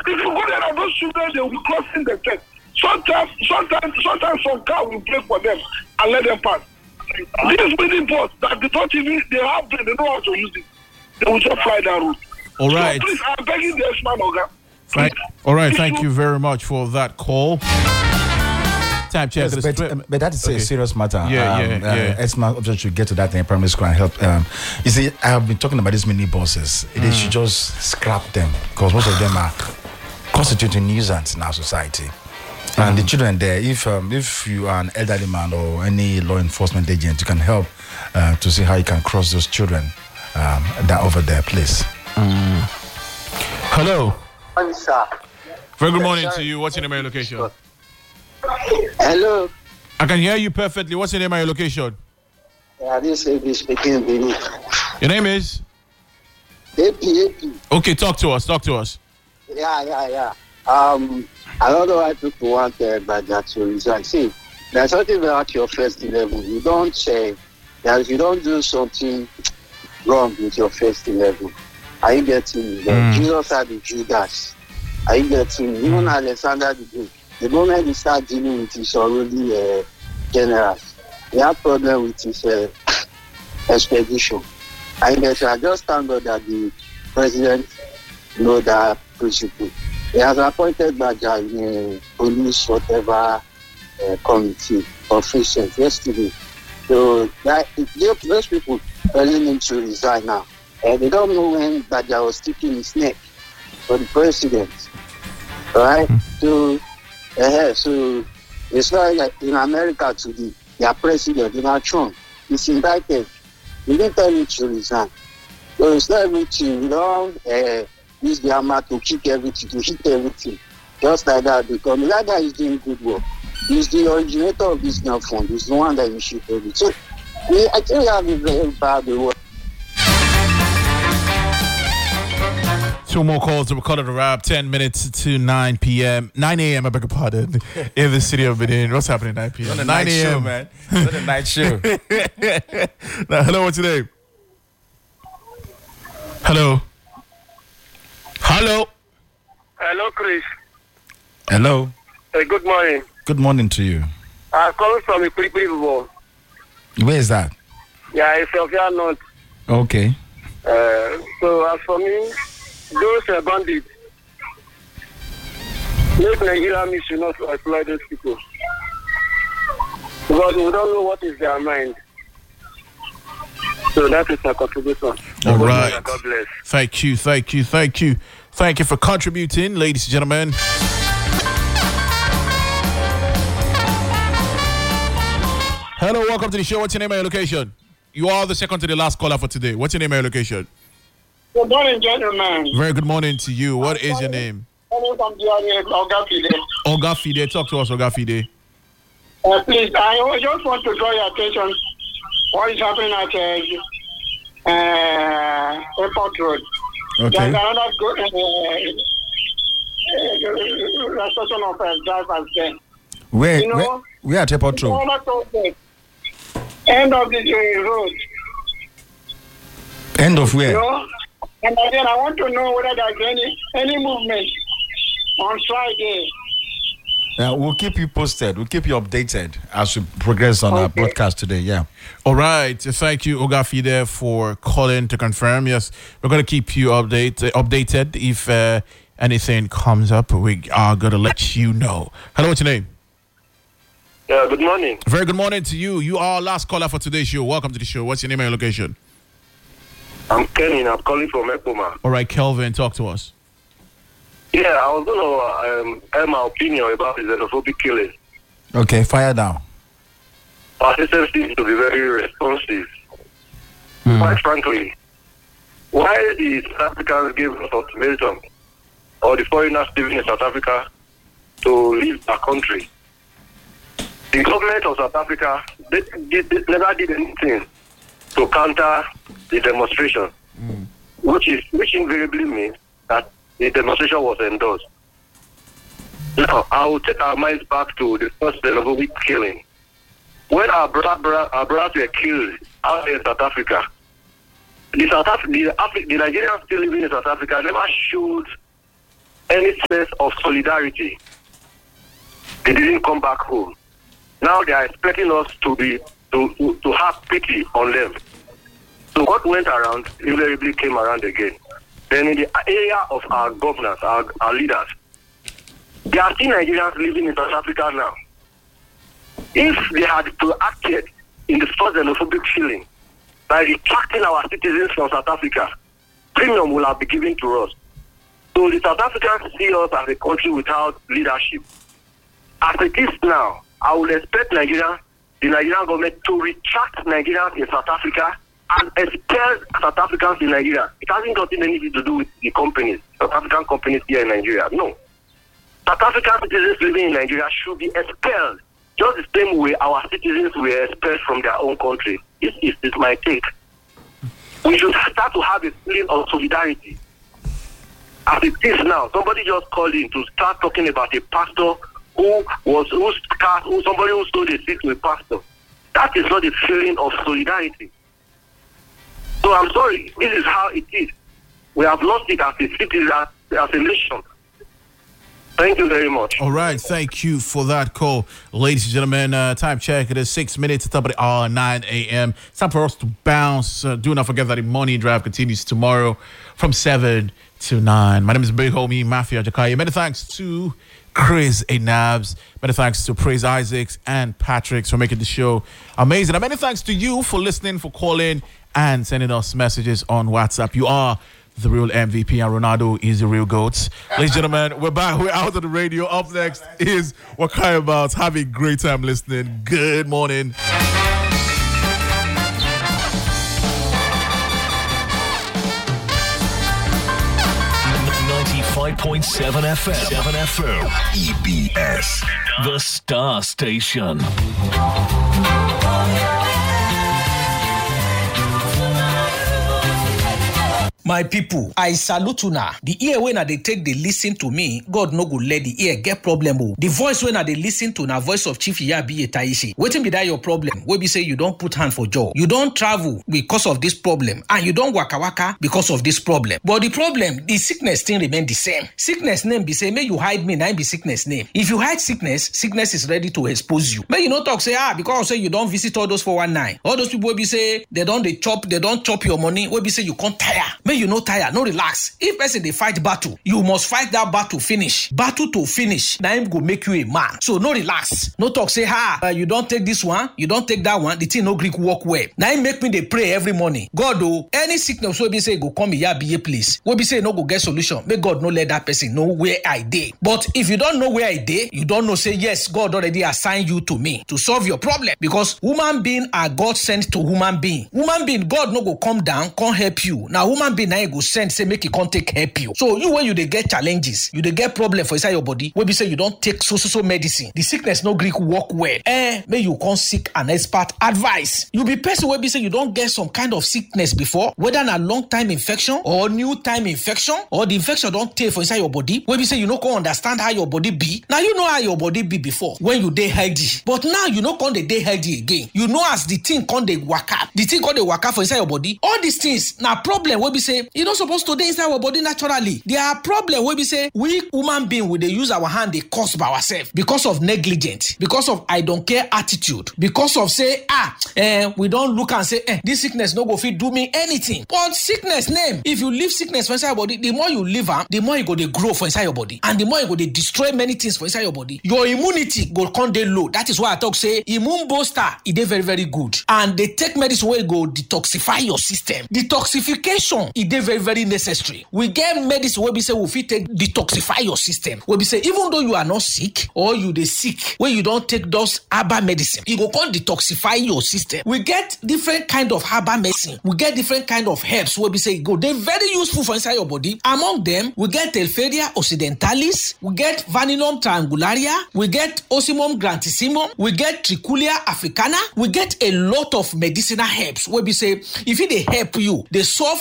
If you go there, now, those children, they will be crossing the check. Sometimes some car will break for them and let them pass. These winning boats that they don't even, they have, they know how to use it. They will just fly that route. All right. So please, I'm begging the S-man, Oga. All right, thank you very much for that call. Time check. Yes, but that is a serious matter. Yeah. S-man officer should get to that in primary school and help. You see, I have been talking about these mini buses. They should just scrap them because most of them are constituting nuisance in our society. And the children there, if you are an elderly man or any law enforcement agent, you can help to see how you can cross those children that over there, please. Hello. Hi, sir. Very good morning to you. What's your name and your location? Hello. I can hear you perfectly. What's your name and your location? Yeah, this is speaking. Your name is? AP. Okay, talk to us. Yeah. I don't know why people want Badja to resign. See, there's something about your first 11. You don't say that you don't do something wrong with your first 11. Are you getting Jesus had the Judas? Are you getting even Alexander the Great? The moment he start dealing with his already generals, he had problem with his expedition. I just thank God that the president know that principle. He has appointed Badja in police whatever committee officials yesterday. So that those people telling him to resign now. They don't know when Badja was sticking his neck for the president. Right? So it's not like in America today, their president, Donald Trump, is indicted. He didn't tell him to resign. So it's not everything. You don't use the hammer to kick everything, to hit everything. Just like that, because that guy is doing good work. He's the originator of this new fund. He's the one that you should do. So I think we have a very bad work. Two more calls to record the wrap. 10 minutes to 9 p.m. 9 a.m. I beg your pardon. In the city of Benin. What's happening at 9 p.m.? It's on the 9 a.m. show, man. It's on the night show. Now, hello, what's your name? Hello. Hello, Chris. Hello. Good morning. Good morning to you. I'm calling from Ipribo. Where is that? Yeah, it's Sophia North. Okay. So as for me, those bandits, make Nigeria should not employ those people. Because we don't know what is their mind. So that is my contribution. All right. God bless. Thank you. Thank you for contributing, ladies and gentlemen. Hello, welcome to the show. What's your name and your location? You are the second to the last caller for today. What's your name and your location? Good morning, gentlemen. Very good morning to you. What is your name? Oga Fide. Oga Fide. Talk to us, Oga Fide. Please, I just want to draw your attention what is happening at Airport Road. Okay. There's another restriction of drivers there. Where at Airport Road? End of the road. End of where? You know? And again, I want to know whether there's any movement on Friday. We'll keep you posted. We'll keep you updated as we progress on our broadcast today. Yeah. All right. Thank you, Oga Fide, for calling to confirm. Yes, we're going to keep you updated. If anything comes up, we are going to let you know. Hello, what's your name? Yeah, good morning. Very good morning to you. You are our last caller for today's show. Welcome to the show. What's your name and your location? I'm Kenny. I'm calling from Ekpoma. All right, Kelvin, talk to us. Yeah, I was going to have my opinion about the xenophobic killing. Okay, fire down. Our system seems to be very responsive. Quite frankly, why the South Africans give us ultimatum, or the foreigners living in South Africa, to leave our country? The government of South Africa they never did anything to counter the demonstration, which invariably means that the demonstration was endorsed. Now, I will take our minds back to the first xenophobic killing. When our brothers were killed out in South Africa, the Nigerians still living in South Africa never showed any sense of solidarity. They didn't come back home. Now they are expecting us to have pity on them. So what went around invariably came around again. Then in the area of our governors, our leaders, there are still Nigerians living in South Africa now. If they had acted in the first xenophobic feeling by retracting our citizens from South Africa, premium will have been given to us. So the South Africans see us as a country without leadership. As it is now, I would expect the Nigerian government to retract Nigerians in South Africa and expel South Africans in Nigeria. It hasn't got anything to do with the companies, South African companies here in Nigeria. No. South African citizens living in Nigeria should be expelled, just the same way our citizens were expelled from their own country. It's my take. We should start to have a feeling of solidarity. As it is now, somebody just called in to start talking about a pastor somebody who stole a seat to a pastor. That is not a feeling of solidarity. So I'm sorry, this is how it is. We have lost it as a city, as a nation. Thank you very much. All right, thank you for that call. Ladies and gentlemen, time check. It is 6 minutes to top of the hour, 9 a.m. It's time for us to bounce. Do not forget that the Money Drive continues tomorrow from 7 to 9. My name is Big Homie Mafia Jakaye. Many thanks to Chris Nabs. Many thanks to Praise Isaacs and Patrick for making the show amazing. And many thanks to you for listening, for calling, and sending us messages on WhatsApp. You are the real MVP, and Ronaldo is the real GOAT. Ladies and gentlemen, we're back. We're out of the radio. Up next is Wakai About. Have a great time listening. Good morning. 95.7 FM. EBS. The Star Station. My people, I salute una. The ear when they take the listen to me, God no go let the ear get problem. The voice when they listen to na voice of Chief Iyabi Taishi. Waiting be that your problem. Where be say you don't put hand for jaw. You don't travel because of this problem, and you don't waka waka because of this problem. But the problem, the sickness still remain the same. Sickness name be say, may you hide me, now be sickness name. If you hide sickness, sickness is ready to expose you. May you not talk say because say you don't visit all those 419. All those people will be say they don't chop your money. Will be say you can't tire. May you no tire, no relax. If person they fight battle, you must fight that battle finish. Battle to finish. Now him go make you a man. So no relax. No talk say you don't take this one, you don't take that one. The thing no Greek work well. Now him make me they pray every morning. God any sickness will be say go come here be a place. Will be say no go get solution. May God no let that person know where I dey. But if you don't know where I dey, you don't know say yes, God already assigned you to me to solve your problem. Because human being are God sent to human being. Human being, God no go come down, can't help you. Now human being now go send say make it can't take help you. So you when you they get challenges, you they get problem for inside your body. When we say you don't take so medicine, the sickness no Greek work well. May you come seek an expert advice. You be person where be say you don't get some kind of sickness before, whether a long time infection or new time infection, or the infection don't take for inside your body. When we say you no can understand how your body be. Now you know how your body be before when you dey healthy, but now you know can dey healthy again. You know as the thing can dey waka, the thing can dey waka for inside your body. All these things now problem where we say you not supposed to dey inside our body naturally. There are problem where we say we human being will they use our hand they cause by ourselves because of negligence, because of I don't care attitude, because of say we don't look and say this sickness no go fit do me anything. But sickness name, if you leave sickness for inside your body, the more you live the more you go to grow for inside your body, and the more you go to destroy many things for inside your body. Your immunity go come dey low. That is why I talk say immune booster it dey very very good, and they take medicine where go detoxify your system. Detoxification it dey very very necessary. We get medicine where we say we fit take detoxify your system. Where we say even though you are not sick or you dey sick, when you don't take those herbal medicine, it go come detoxify your system. We get different kind of herbal medicine. We get different kind of herbs where we say go they very useful for inside your body. Among them, we get Telferia occidentalis, we get Vanillum triangularia, we get Ocimum grantissimum, we get Trichulia africana, we get a lot of medicinal herbs where we say if it they help you, they solve many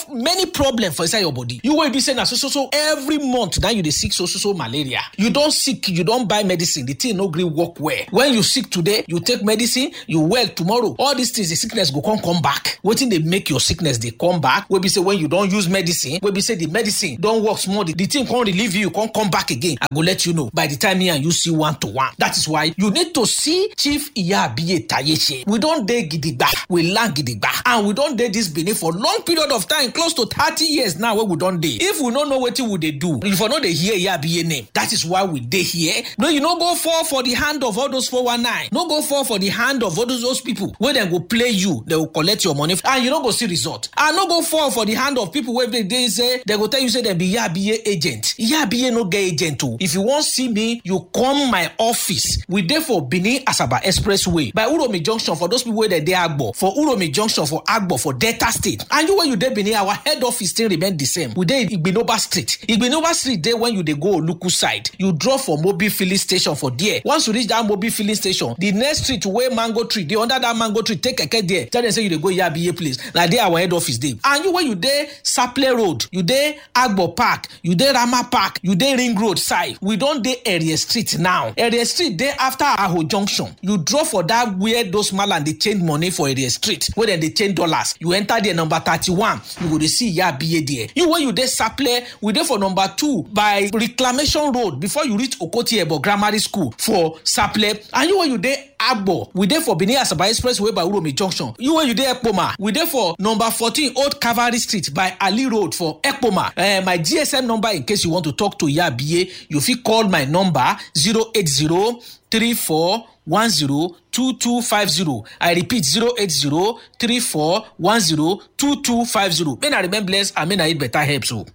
problem for inside your body. You will be saying so every month now you dey sick so malaria. You don't sick, you don't buy medicine. The thing no gree work well. When you sick today, you take medicine, you well tomorrow. All these things, the sickness go come back. Wetin dey make your sickness dey come back? We be say when you don't use medicine, we be say the medicine don't work small. The thing can't relieve you, can't come back again. I go let you know by the time me and you see 1-to-1. That is why you need to see Chief Iyabiye Tayeche. We don't dey gidigba, we land gidigba, and we don't dey this Benin for long period of time, close to 30 years now. Where we don't dey. If we don't know what would they do, if we know they hear Iyabiye name, that is why we dey here. No, you no go fall for the hand of all those 419. No go fall for the hand of all those people where they go play you, they will collect your money, and you don't go see result. And no go fall for the hand of people where they say they go tell you say they be Iyabiye agent. Iyabiye no get agent too. If you want see me, you come my office. We dey for Benin Asaba Expressway by Uromi Junction for those people where they Agbo, for Uromi Junction for Agbo for Delta State. And you when you dey Benin, our head office still remain the same. We dey Igbinoba Street. Igbinoba Street there when you dey go Oluku side. You draw for Mobil filling station for there. Once you reach that Mobil filling station, the next street where mango tree, they under that mango tree, take a there. Tell them say you dey go Iyabiye place. Like there our head office dey. And you when you dey Saple Road, you dey Agbo Park, you dey Rama Park, you dey Ring Road side. We don't dey Area Street now. Area Street dey after Aho Junction. You draw for that where those malam they change money for Area Street, where then they change dollars. You enter there number 31. You go to see Iyabiye there. You when you dey Saple, we dey for number 2 by Reclamation Road before you reach Okoti Ebo Grammar School for Saple. And you when you dey Agbo, we dey for Benin Asaba Expressway by Uromi Junction. You when you dey Ekpoma, we dey for number 14 Old Cavalry Street by Ali Road for Ekpoma. My GSM number in case you want to talk to Iyabiye, you fit call my number 08034102250. I repeat 08034102250. May I remain blessed and may I eat better help so.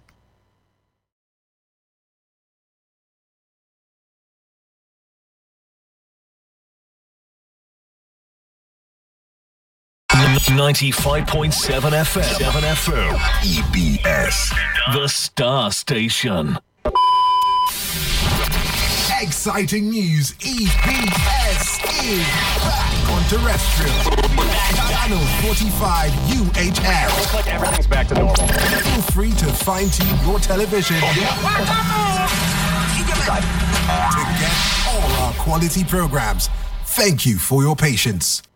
.7 FM. EBS. The Star Station. Exciting news. EBS is back on terrestrial. Channel 45 UHF. Looks like everything's back to normal. Feel free to fine-tune your television to get all our quality programs. Thank you for your patience.